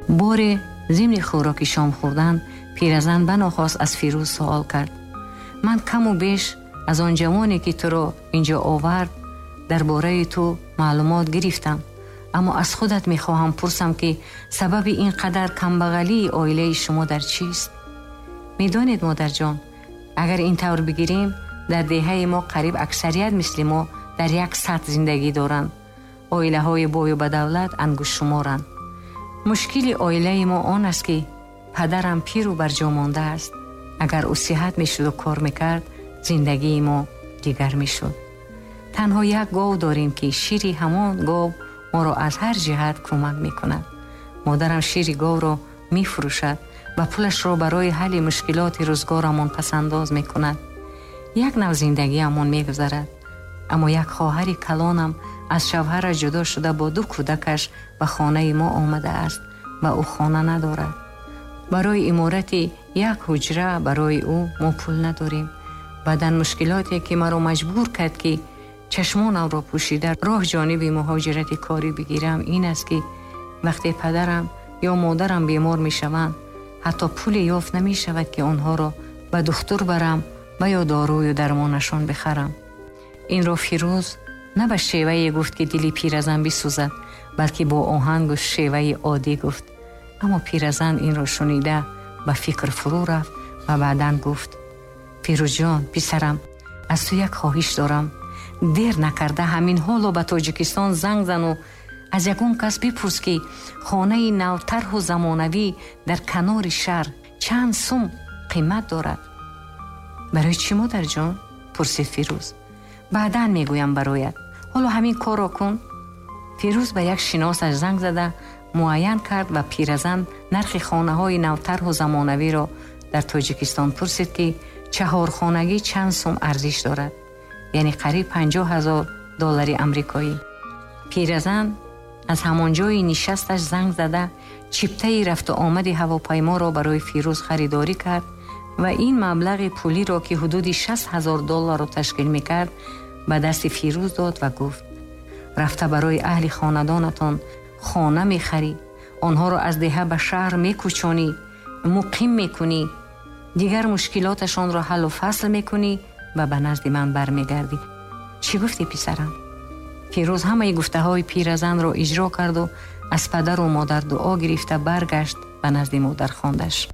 боре ضمن خوراکی شام خوردن پیرزن بناخواست از فیروز سوال کرد: من کم و بیش از آن جوانی که تو رو اینجا آورد درباره تو معلومات گرفتم، اما از خودت میخواهم پرسم که سبب اینقدر کمبغلی عائله شما در چیست؟ میدانید مادر جان، اگر این طور بگیریم در دهه ما قریب اکثریت مثل ما در یک سطح زندگی دارند. عائله های بای و بدولت انگشت شمارند. مشکل عائله ما آن است که پدرم پیر و برجا مانده است. اگر او صحت میشد و کار میکرد زندگی ما دیگر میشد. تنها یک گاو داریم که شیری همان گاو ما را از هر جهت کمک میکند. مادرم شیر گاو را میفروشد و پولش را برای حل مشکلات روزگارمان پسنداز میکند. یک نوع زندگی همان میگذرد. اما یک خواهر کلانم از شوهرش جدا شده با 2 کودکش به خانه ما آمده است و او خانه ندارد. برای امارت یک حجره برای او ما پول نداریم. بعدن مشکلاتی که مرا مجبور کرد که چشمانم را پوشیده راه جانب مهاجرت کاری بگیرم این است که وقتی پدرم یا مادرم بیمار می شوند حتی پول یافت نمی شود که آنها را به دکتر برم و یا داروی درمانشان بخرم. این را فیروز نه به شیوه گفت که دلی پیرزن بسوزد، بلکه با آهنگ و شیوه عادی گفت. اما پیرزن این را شنیده به فکر فرو رفت و بعداً گفت: فیروز جان پسرم، از تو یک خواهش دارم. دیر نکرده همین حالو به تاجیکستان زنگ زن و از یکون کس بپرس که خانه نوطرح و زمانوی در کنار شهر چند سوم قیمت دارد. برای چی مادر جان؟ پرسید فیروز. بعداً میگویم برایت، حالا همین کار را کن. فیروز به یک شناسش زنگ زده معین کرد و پیرزن نرخ خانه های نوطرح و زمانوی را در تاجیکستان پرسید که 4 خانگی چند سوم ارزش دارد، یعنی قریب $50,000 امریکایی. پیرزن از همان جای نشستش زنگ زده چیپته رفت و آمد هواپیما را برای فیروز خریداری کرد و این مبلغ پولی را که حدود $60,000 را تشکیل میکرد به دست فیروز داد و گفت: رفته برای اهل خاندانتان خانه میخری، آنها را از دهه به شهر میکوچانی، مقیم میکنی، دیگر مشکلاتشان را حل و فصل میکنی و به نزد من برمیگردی. چی گفتی پسرم؟ فیروز همه گفته های پیرزن را اجرا کرد و از پدر و مادر دعا گرفته برگشت به نزد مادر خواندش.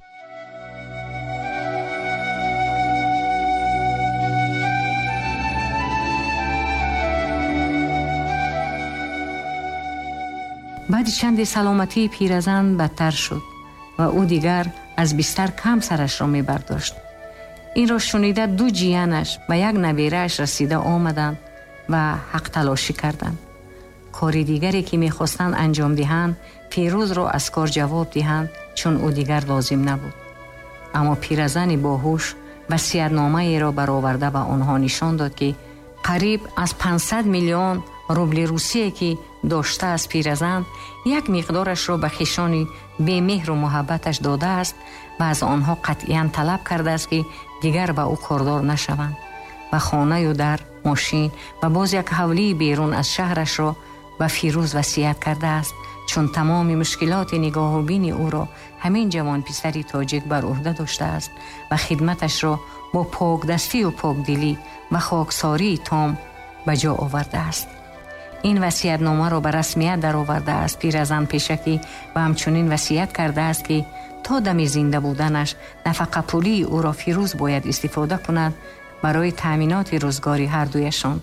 بعد چند سلامتی پیرزن بدتر شد و او دیگر از بستر کم سرش را می برداشت. این را شنیده 2 جیانش و یک نویره‌اش رسیده آمدند و حق تلاشی کردند. کاری دیگری که می خواستند انجام دهند فیروز را از کار جواب دهند چون او دیگر لازم نبود. اما پیرزن باهوش وصیت‌نامه‌ای را برآورده به آنها نشان داد که قریب از 500 میلیون روبل روسیه که داشته از پیرزن یک مقدارش را به خویشان بی‌مهر و محبتش داده است و از آنها قطعاً طلب کرده است که دیگر به او کاردار نشوند و خانه و در ماشین و باز یک حولی بیرون از شهرش را به فیروز وصیت کرده است، چون تمام مشکلات نگاه و بین او را همین جوان پسری تاجیک بر عهده داشته است و خدمتش را با پاک دستی و پاک دلی و خاکساری تام به جا آورده است. این وصیت‌نامه را به رسمیت در آورده است پیرزن پیشکی و همچنین وصیت کرده است که تا دم زنده بودنش نفقه پولی او را فیروز باید استفاده کند برای تأمینات روزگاری هر دویشان.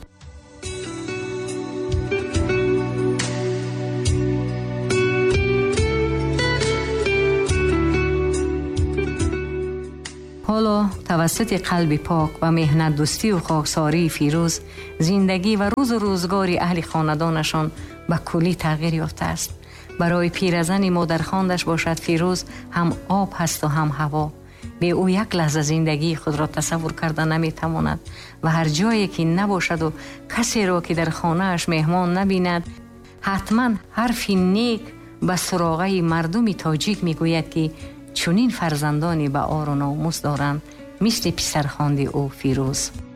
حالا توسط قلب پاک و مهنت دوستی و خاکساری فیروز زندگی و روز و روزگاری اهل خاندانشان به کلی تغییر یافته است. برای پیرزن مادرخواندش باشد فیروز هم آب هست و هم هوا. به او یک لحظه زندگی خود را تصور کرده نمیتواند و هر جایی که نباشد و کسی را که در خانه‌اش مهمان نبیند حتما حرفی نیک به سراغه مردم تاجیک میگوید که چنین فرزندانی به عار و ناموس دارند مثل پسرخوانده او فیروز.